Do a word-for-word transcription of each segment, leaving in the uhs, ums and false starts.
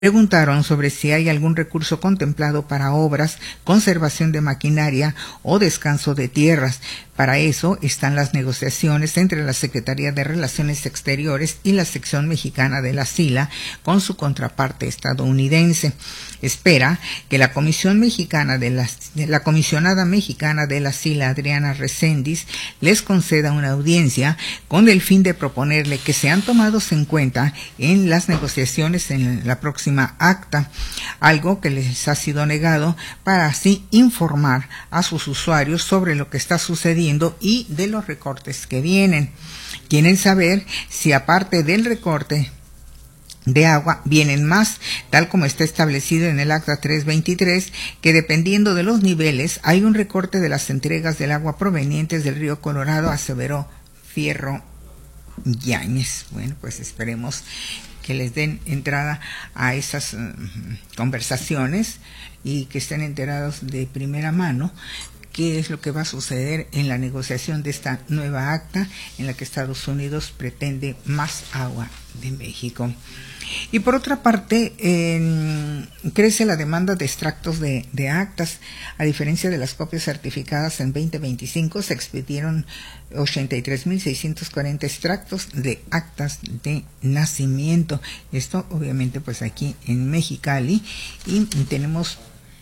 Preguntaron sobre si hay algún recurso contemplado para obras, conservación de maquinaria o descanso de tierras. Para eso están las negociaciones entre la Secretaría de Relaciones Exteriores y la sección mexicana de la SILA con su contraparte estadounidense. Espera que la Comisión Mexicana de la, la Comisionada Mexicana de la SILA, Adriana Reséndiz, les conceda una audiencia con el fin de proponerle que sean tomados en cuenta en las negociaciones en la próxima acta, algo que les ha sido negado, para así informar a sus usuarios sobre lo que está sucediendo y de los recortes que vienen. Quieren saber si aparte del recorte de agua vienen más, tal como está establecido en el acta trescientos veintitrés, que dependiendo de los niveles hay un recorte de las entregas del agua provenientes del río Colorado, aseveró Fierro Yáñez. Bueno, pues esperemos que les den entrada a esas uh, conversaciones y que estén enterados de primera mano qué es lo que va a suceder en la negociación de esta nueva acta en la que Estados Unidos pretende más agua de México. Y por otra parte, eh, crece la demanda de extractos de, de actas. A diferencia de las copias certificadas, en veinte veinticinco se expidieron ochenta y tres mil seiscientos cuarenta extractos de actas de nacimiento. Esto obviamente pues aquí en Mexicali, y tenemos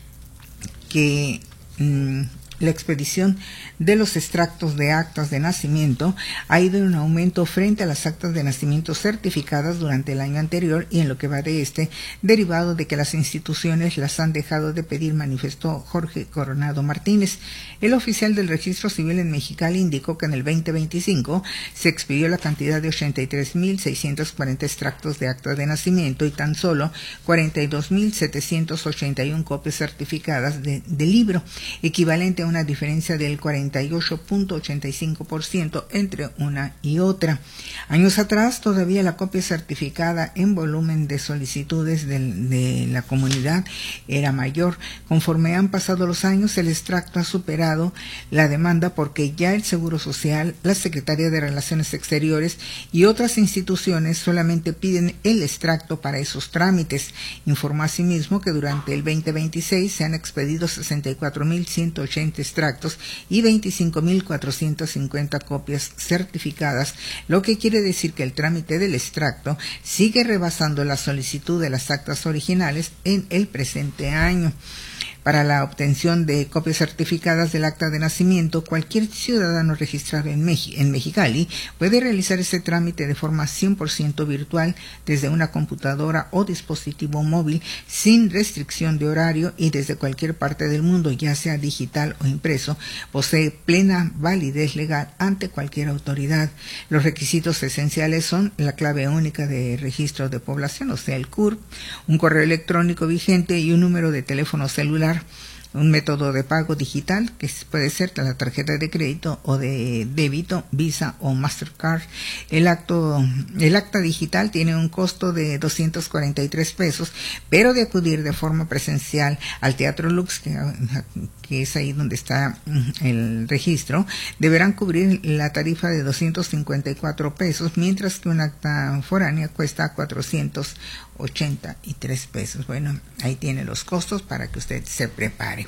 que mmm, la expedición de los extractos de actas de nacimiento ha ido en un aumento frente a las actas de nacimiento certificadas durante el año anterior y en lo que va de este, derivado de que las instituciones las han dejado de pedir, manifestó Jorge Coronado Martínez. El oficial del Registro Civil en Mexicali indicó que en el veinte veinticinco se expidió la cantidad de ochenta y tres mil seiscientos cuarenta extractos de actas de nacimiento y tan solo cuarenta y dos mil setecientos ochenta y uno copias certificadas de, de libro, equivalente a una diferencia del cuarenta y ocho punto ochenta y cinco por ciento entre una y otra. Años atrás, todavía la copia certificada en volumen de solicitudes de, de la comunidad era mayor. Conforme han pasado los años, el extracto ha superado la demanda porque ya el Seguro Social, la Secretaría de Relaciones Exteriores y otras instituciones solamente piden el extracto para esos trámites. Informó asimismo que durante el veinte veintiséis se han expedido sesenta y cuatro mil ciento ochenta extractos y veinticinco mil cuatrocientas cincuenta copias certificadas, lo que quiere decir que el trámite del extracto sigue rebasando la solicitud de las actas originales en el presente año. Para la obtención de copias certificadas del acta de nacimiento, cualquier ciudadano registrado en, Mex- en Mexicali puede realizar ese trámite de forma cien por ciento virtual desde una computadora o dispositivo móvil, sin restricción de horario y desde cualquier parte del mundo, ya sea digital o impreso. Posee plena validez legal ante cualquier autoridad. Los requisitos esenciales son la clave única de registro de población, o sea, el C U R P, un correo electrónico vigente y un número de teléfono celular, un método de pago digital, que puede ser la tarjeta de crédito o de débito, Visa o Mastercard. El acto, el acta digital tiene un costo de doscientos cuarenta y tres pesos, pero de acudir de forma presencial al Teatro Lux, que, que es ahí donde está el registro, deberán cubrir la tarifa de doscientos cincuenta y cuatro pesos, mientras que un acta foránea cuesta cuatrocientos ochenta y tres pesos. Bueno, ahí tiene los costos para que usted se prepare.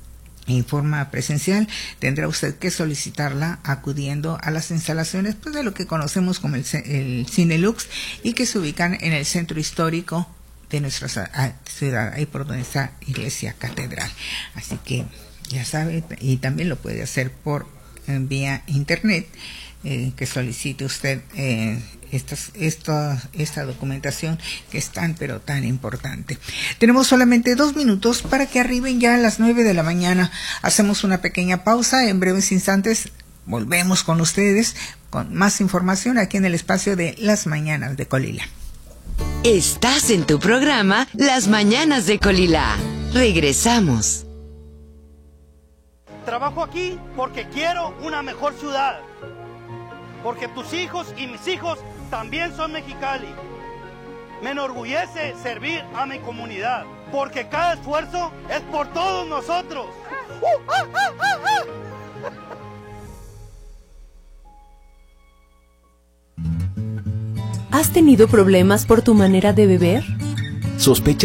En forma presencial tendrá usted que solicitarla acudiendo a las instalaciones pues, de lo que conocemos como el, el Cine Lux, y que se ubican en el centro histórico de nuestra ciudad, ahí por donde está Iglesia Catedral. Así que ya sabe, y también lo puede hacer por vía internet, eh, que solicite usted eh, Estas, esta, esta documentación que es tan pero tan importante. Tenemos solamente dos minutos para que arriben ya a las nueve de la mañana. Hacemos una pequeña pausa. En breves instantes volvemos con ustedes con más información aquí en el espacio de Las Mañanas de Colila. Estás en tu programa Las Mañanas de Colila. Regresamos. Trabajo aquí porque quiero una mejor ciudad. Porque tus hijos y mis hijos también son Mexicali. Me enorgullece servir a mi comunidad, porque cada esfuerzo es por todos nosotros. ¿Has tenido problemas por tu manera de beber? Sospecha